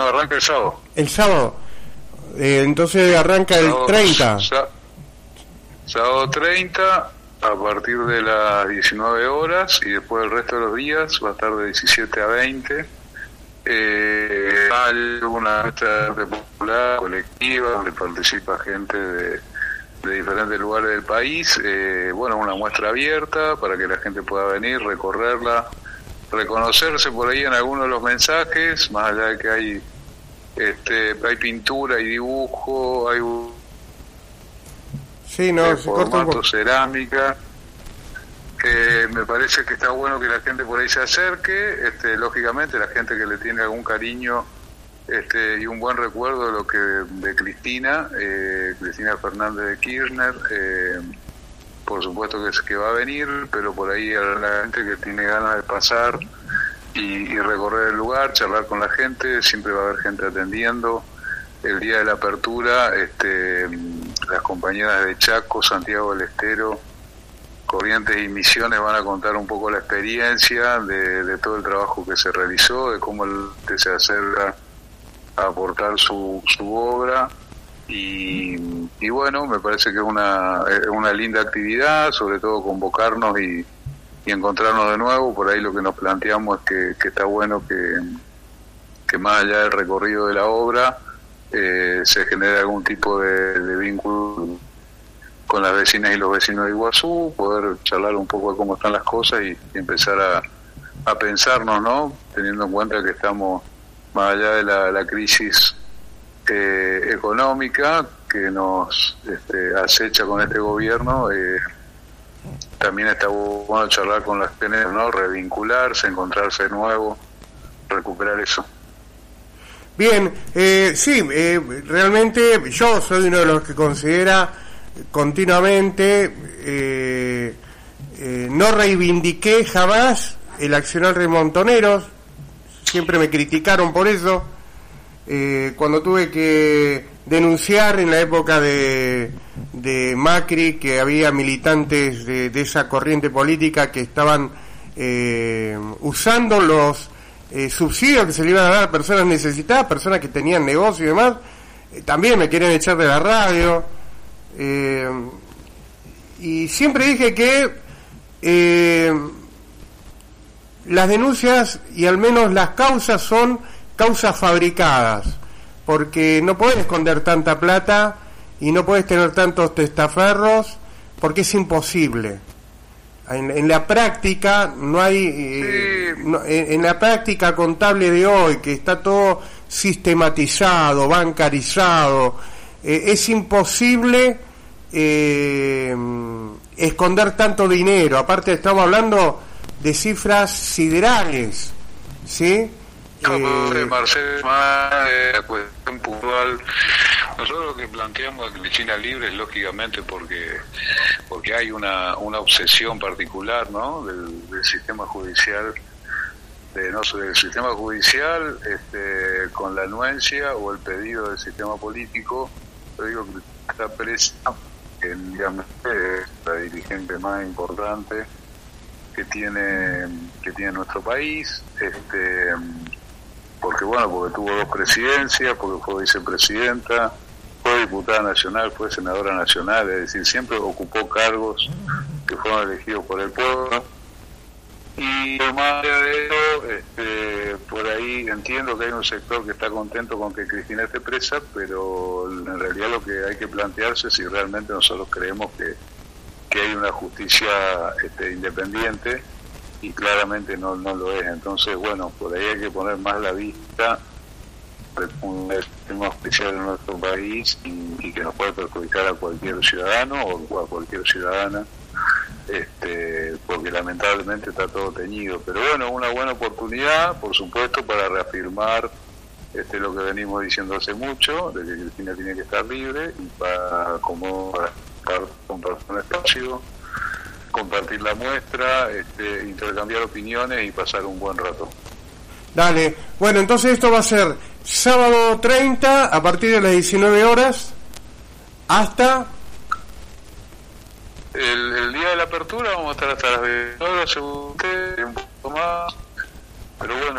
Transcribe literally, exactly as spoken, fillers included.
arranca el sábado. El sábado. Eh, entonces arranca sábado, el treinta. Sá, sábado treinta, a partir de las diecinueve horas, y después el resto de los días va a estar de diecisiete a veinte. Eh, hay una muestra popular, colectiva, donde participa gente de, de diferentes lugares del país. Eh, bueno, una muestra abierta para que la gente pueda venir, recorrerla, reconocerse por ahí en algunos de los mensajes, más allá de que hay este hay pintura, hay dibujo, hay sí, no, eh, se formato cerámica. Eh, me parece que está bueno que la gente por ahí se acerque, este, lógicamente la gente que le tiene algún cariño este, y un buen recuerdo de lo que de Cristina, eh, Cristina Fernández de Kirchner, eh, por supuesto que, es, que va a venir, pero por ahí a la gente que tiene ganas de pasar y, y recorrer el lugar, charlar con la gente, siempre va a haber gente atendiendo. El día de la apertura, este, las compañeras de Chaco, Santiago del Estero, Corrientes y Misiones van a contar un poco la experiencia de, de todo el trabajo que se realizó, de cómo el gente se acerca a aportar su, su obra y, y bueno, me parece que es una, es una linda actividad, sobre todo convocarnos y, y encontrarnos de nuevo. Por ahí lo que nos planteamos es que, que está bueno que, que más allá del recorrido de la obra eh, se genere algún tipo de, de vínculo con las vecinas y los vecinos de Iguazú, poder charlar un poco de cómo están las cosas y, y empezar a, a pensarnos, ¿no? Teniendo en cuenta que estamos más allá de la, la crisis eh, económica que nos este, acecha con este gobierno, eh, también está bueno charlar con las gente, ¿no? Revincularse, encontrarse de nuevo, recuperar eso. Bien, eh, sí, eh, realmente yo soy uno de los que considera continuamente eh, eh, no reivindiqué jamás el accionar de Montoneros, siempre me criticaron por eso. Eh, cuando tuve que denunciar en la época de, de Macri que había militantes de, de esa corriente política que estaban eh, usando los eh, subsidios que se le iban a dar a personas necesitadas, personas que tenían negocio y demás, eh, también me querían echar de la radio. Eh, y siempre dije que eh, las denuncias y al menos las causas son causas fabricadas, porque no podés esconder tanta plata y no podés tener tantos testaferros, porque es imposible. En, en la práctica no hay eh, no, en, en la práctica contable de hoy, que está todo sistematizado, bancarizado, eh, es imposible eh, esconder tanto dinero. Aparte estamos hablando de cifras siderales, ¿sí? No, eh, Marcelo, más eh, cuestión puntual. Nosotros lo que planteamos de Cristina Libre es lógicamente porque porque hay una una obsesión particular, ¿no? Del, del sistema judicial, de no sé, del sistema judicial, este, con la anuencia o el pedido del sistema político. Yo digo que está presa, que digamos, es la dirigente más importante que tiene que tiene nuestro país, este porque bueno, porque tuvo dos presidencias, porque fue vicepresidenta, fue diputada nacional, fue senadora nacional, es decir, siempre ocupó cargos que fueron elegidos por el pueblo. Y más allá de eso, este, por ahí entiendo que hay un sector que está contento con que Cristina esté presa, pero en realidad lo que hay que plantearse es si realmente nosotros creemos que, que hay una justicia este, independiente, y claramente no no lo es. Entonces, bueno, por ahí hay que poner más la vista un sistema especial en nuestro país y, y que nos puede perjudicar a cualquier ciudadano o a cualquier ciudadana, este porque lamentablemente está todo teñido. Pero bueno, una buena oportunidad, por supuesto, para reafirmar este lo que venimos diciendo hace mucho, de que Cristina tiene que estar libre, y para como para compartir un espacio, compartir la muestra, este, intercambiar opiniones y pasar un buen rato. Dale, bueno, entonces esto va a ser sábado treinta a partir de las diecinueve horas hasta el, el día de la apertura. Vamos a estar hasta las veinte horas, según usted, un poco más, pero bueno.